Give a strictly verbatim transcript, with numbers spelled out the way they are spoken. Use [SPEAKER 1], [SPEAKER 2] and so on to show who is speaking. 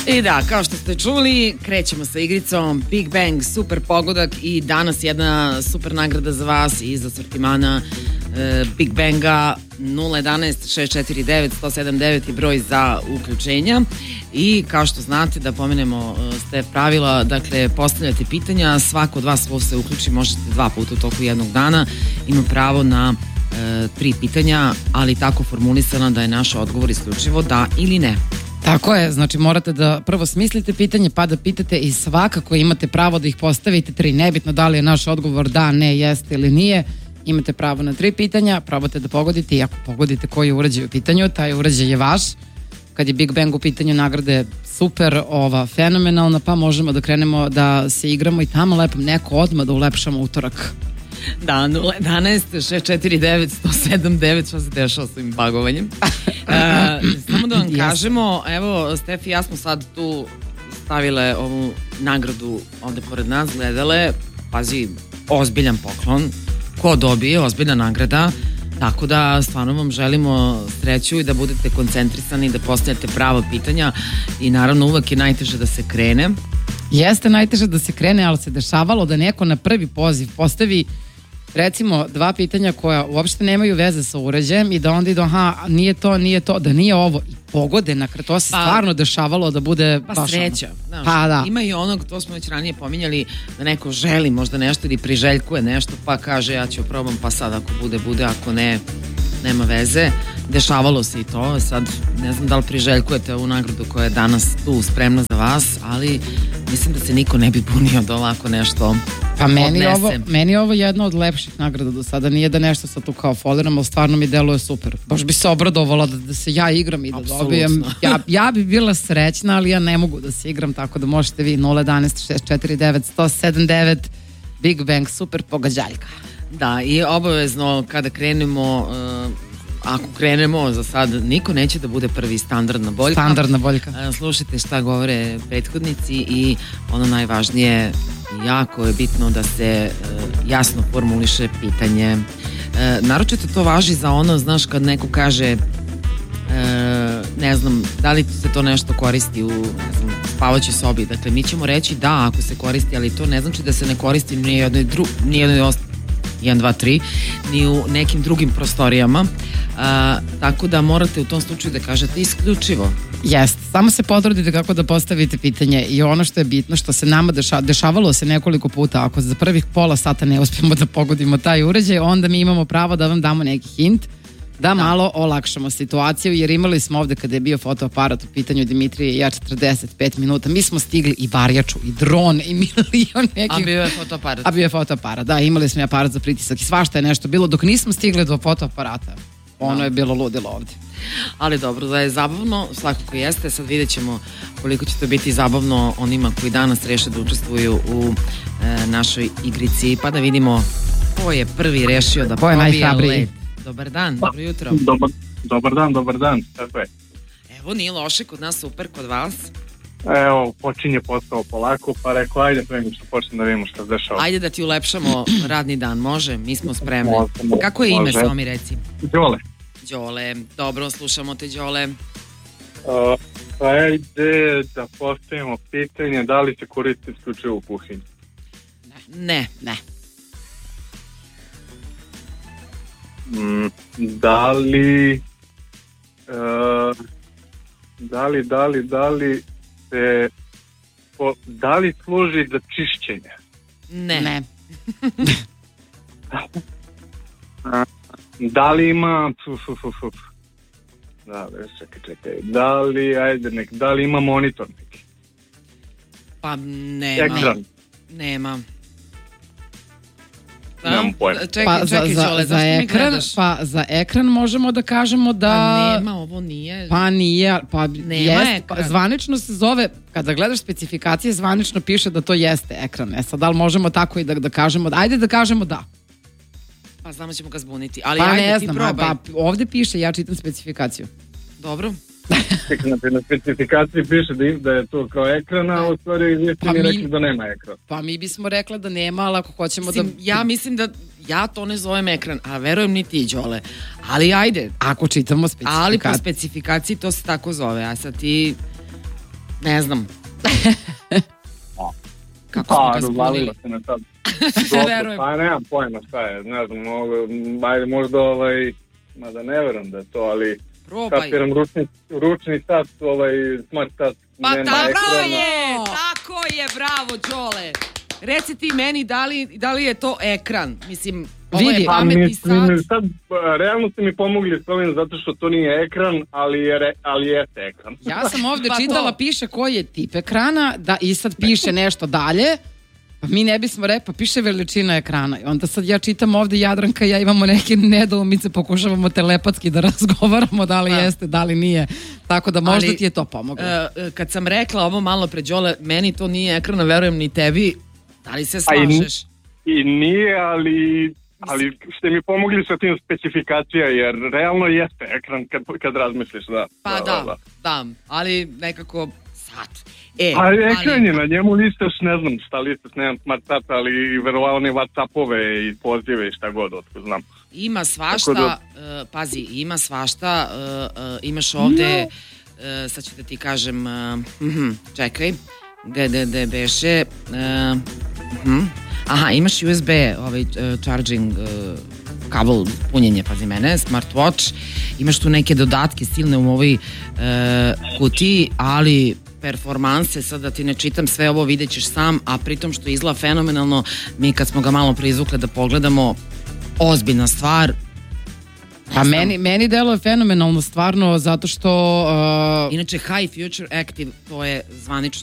[SPEAKER 1] I da, kao što ste čuli, krećemo sa igricom Big Bang Super Pogodak i danas jedna super nagrada za vas iz asortimana e, Big Banga. Nula jedanaest šest četiri devet sto sedam devet je broj za uključenja i kao što znate, da pomenemo ste pravila, dakle postavljate pitanja, svako od vas ko se uključi možete dva puta u toku jednog dana, ima pravo na e, tri pitanja, ali tako formulisana da je naš odgovor isključivo da ili ne.
[SPEAKER 2] Tako je, znači morate da prvo smislite pitanje pa da pitate i svakako imate pravo da ih postavite tri, nebitno da li je naš odgovor da, ne, jeste ili nije, imate pravo na tri pitanja, probate da pogodite i ako pogodite koji uređaj u pitanju, taj uređaj je vaš. Kad je Big Bang u pitanju, nagrade super, ova fenomenalna, pa možemo da krenemo da se igramo i tamo lepo neko odmah da ulepšamo utorak.
[SPEAKER 1] Da, nula jedanaest šest četiri devet sto sedam devet, što se dešava s ovim bagovanjem. E, samo da vam kažemo, evo, Stef i ja smo sad tu stavile ovu nagradu ovde pored nas, gledale, pazi, ozbiljan poklon, ko dobije, ozbiljna nagrada, tako da stvarno vam želimo sreću i da budete koncentrisani, da postavljate prava pitanja i naravno uvek je najteže da se krene.
[SPEAKER 2] Jeste najteže da se krene, ali se dešavalo da neko na prvi poziv postavi recimo dva pitanja koja uopšte nemaju veze sa uređajem i da onda idu, aha, nije to, nije to, da nije ovo i pogode, nakon to se pa, stvarno dešavalo da bude
[SPEAKER 1] pa
[SPEAKER 2] baš
[SPEAKER 1] sreća, znaš,
[SPEAKER 2] pa da.
[SPEAKER 1] Ima i onog, to smo već ranije pominjali, da neko želi možda nešto ili priželjkuje nešto pa kaže ja ću probam pa sad ako bude, bude, ako ne, nema veze. Dešavalo se i to, sad ne znam da li priželjkujete ovu nagradu koja je danas tu spremna za vas, ali mislim da se niko ne bi bunio da ovako nešto
[SPEAKER 2] pa meni ovo, meni ovo je jedna od lepših nagrada do sada, nije da nešto sad tu kao foliram, ali stvarno mi deluje super. Baš bi se obradovala da, da se ja igram i da Absolutno. dobijem. Ja, ja bi bila srećna, ali ja ne mogu da se igram, tako da možete vi nula jedanaest šest četiri devet sto sedam devet Big Bang Super Pogađaljka.
[SPEAKER 1] Da, i obavezno kada krenemo, uh, ako krenemo, za sad niko neće da bude prvi, standardna boljka.
[SPEAKER 2] Standardna boljka.
[SPEAKER 1] Uh, slušajte šta govore prethodnici i ono najvažnije, jako je bitno da se uh, jasno formuliše pitanje. Uh, naročito to važi za ono, znaš, kad neko kaže uh, ne znam, da li se to nešto koristi u, ne znam, spavaćoj sobi. Dakle, mi ćemo reći da ako se koristi, ali to ne znači da se ne koristi ni jednoj dru, ni jednoj ostali jedan, dva, tri, ni u nekim drugim prostorijama, a, tako da morate u tom slučaju da kažete isključivo.
[SPEAKER 2] Jeste, samo se potrudite kako da postavite pitanje i ono što je bitno, što se nama deša, dešavalo se nekoliko puta, ako za prvih pola sata ne uspijemo da pogodimo taj uređaj, onda mi imamo pravo da vam damo neki hint, da malo olakšamo situaciju, jer imali smo ovde kada je bio fotoaparat u pitanju Dimitrije ja četrdeset pet minuta, mi smo stigli i varjaču i dron i milion nekih.
[SPEAKER 1] A bio je fotoaparat.
[SPEAKER 2] A bio je fotoaparat, da, imali smo i aparat za pritisak i svašta je nešto bilo, dok nismo stigli do fotoaparata. Ono da. je bilo ludilo ovde.
[SPEAKER 1] Ali dobro, da je zabavno, svakako jeste, sad vidjet ćemo koliko će to biti zabavno onima koji danas reše da učestvuju u e, našoj igrici, pa da vidimo ko je prvi rešio da pobije led. Dobar dan, pa, dobro jutro.
[SPEAKER 3] Dobar, dobar dan, dobar dan. Tako je.
[SPEAKER 1] Evo, nije loše, kod nas super, kod vas.
[SPEAKER 3] Evo, počinje posao polako, pa rekao, ajde prema što počnem da vidimo što se dešava.
[SPEAKER 1] Ajde da ti ulepšamo radni dan, može? Mi smo spremni.
[SPEAKER 3] Može,
[SPEAKER 1] Kako je ime,
[SPEAKER 3] može.
[SPEAKER 1] samo mi reci?
[SPEAKER 3] Đole.
[SPEAKER 1] Đole, dobro, slušamo te, Đole.
[SPEAKER 3] Uh, pa ajde da postavimo pitanje, da li se koristi isključivo u kuhinji?
[SPEAKER 1] Ne, ne.
[SPEAKER 3] Mm, da li uh, da li, da li, da li se po, da li služi za čišćenje?
[SPEAKER 1] Ne. Ne.
[SPEAKER 3] Da li ima uf, uf, uf, uf. Da, čekaj, čekaj. Da li, ajde nek, da li ima monitor neki?
[SPEAKER 1] Pa nema.
[SPEAKER 3] Ekran?
[SPEAKER 1] Nema. Da?
[SPEAKER 3] Nemam pojma.
[SPEAKER 1] Čekaj,
[SPEAKER 2] pa
[SPEAKER 1] čekaj,
[SPEAKER 2] za,
[SPEAKER 1] Đole,
[SPEAKER 2] za, za ekran, pa za ekran možemo da kažemo da...
[SPEAKER 1] Pa nema, ovo nije.
[SPEAKER 2] Pa nije, pa
[SPEAKER 1] nema
[SPEAKER 2] jest,
[SPEAKER 1] ekran.
[SPEAKER 2] zvanično se zove, kada gledaš specifikacije, zvanično piše da to jeste ekran. E sad, da li možemo tako i da, da kažemo, ajde da kažemo da.
[SPEAKER 1] Pa znamo ćemo ga zbuniti, ali
[SPEAKER 2] pa
[SPEAKER 1] ajde
[SPEAKER 2] ne
[SPEAKER 1] ti
[SPEAKER 2] znam,
[SPEAKER 1] probaj.
[SPEAKER 2] Pa ovde piše, ja čitam specifikaciju.
[SPEAKER 1] Dobro.
[SPEAKER 3] Na specifikaciji piše da, da je to kao ekran, a u stvari vi ste pa mi rekli da nema ekran.
[SPEAKER 2] Pa mi bismo rekli da nema, ali ako hoćemo
[SPEAKER 1] Sim,
[SPEAKER 2] da...
[SPEAKER 1] Ja mislim da ja to ne zovem ekran, a verujem ni ti, Đole. Ali ajde.
[SPEAKER 2] Ako čitamo specifikaciju.
[SPEAKER 1] Ali po specifikaciji to se tako zove, a sad ti Ne znam. Kako smo
[SPEAKER 3] Pa,
[SPEAKER 1] ga zbunili?
[SPEAKER 3] razvalila se na sad. Dobro,
[SPEAKER 2] Verujem.
[SPEAKER 3] pa nemam pojma šta je, ne znam, mogu, ajde možda ovaj, mada ne verujem da je to, ali
[SPEAKER 1] Probaj.
[SPEAKER 3] kapiram ručni, ručni sat, ovaj smart sat,
[SPEAKER 1] Pa
[SPEAKER 3] nema
[SPEAKER 1] tako
[SPEAKER 3] ekrana.
[SPEAKER 1] je, tako je, bravo Đole. Reci ti meni da li, da li je to ekran, mislim, ovo
[SPEAKER 2] Vidi.
[SPEAKER 1] je
[SPEAKER 3] Pa
[SPEAKER 1] pametni
[SPEAKER 3] mislim,
[SPEAKER 1] sat.
[SPEAKER 3] sad, realno ste mi pomogli s ovim zato što to nije ekran, ali je, re, ali jeste ekran.
[SPEAKER 2] Ja sam ovde
[SPEAKER 1] Pa
[SPEAKER 2] čitala,
[SPEAKER 1] to.
[SPEAKER 2] piše koji je tip ekrana, da i sad piše nešto dalje, pa mi ne bismo rekli, pa piše veličina ekrana. I onda sad ja čitam ovde, Jadranka i ja imamo neke nedoumice, pokušavamo telepatski da razgovaramo da li
[SPEAKER 1] Pa.
[SPEAKER 2] jeste, da li nije. Tako da možda
[SPEAKER 1] Ali,
[SPEAKER 2] ti je to pomoglo.
[SPEAKER 1] E, kad sam rekla ovo malo pre Đole, meni to nije ekran, a verujem ni tebi, da li se
[SPEAKER 3] A i-
[SPEAKER 1] slažeš?
[SPEAKER 3] I nije, ali, ali ste mi pomogli sa tim specifikacija, jer realno jeste ekran kad, kad razmisliš, da.
[SPEAKER 1] Pa da, da, ali nekako sat. E,
[SPEAKER 3] A ekran
[SPEAKER 1] ali-
[SPEAKER 3] je, na njemu listaš, ne znam šta listaš, nemam smart sat, ali verovatno Whatsappove i pozive i šta god, otko znam.
[SPEAKER 1] Ima
[SPEAKER 3] Tako
[SPEAKER 1] svašta,
[SPEAKER 3] da-
[SPEAKER 1] e, pazi, ima svašta, e, e, imaš ovde, e, sad ću da ti kažem, e, mhm, čekaj, gde, gde, gde beše, e, mhm, aha, imaš U S B, ovaj, e, charging, e, kabel, punjenje, pazi mene, smartwatch, imaš tu neke dodatke silne u ovoj e, kutiji, ali performanse, sad da ti ne čitam sve ovo, vidjet ćeš sam, a pritom što izgleda fenomenalno, mi kad smo ga malo preizvukle da pogledamo, ozbiljna stvar.
[SPEAKER 2] Pa meni, meni deluje fenomenalno stvarno zato što... Uh,
[SPEAKER 1] Inače, High Future Active, to je zvanično